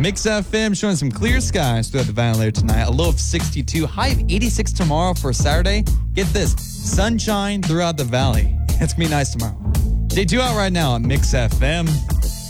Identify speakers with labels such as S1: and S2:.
S1: Mix FM showing some clear skies throughout the valley later tonight. A low of 62, high of 86 tomorrow for Saturday. Get this, sunshine throughout the valley. It's going to be nice tomorrow. Day 2 out right now on Mix FM.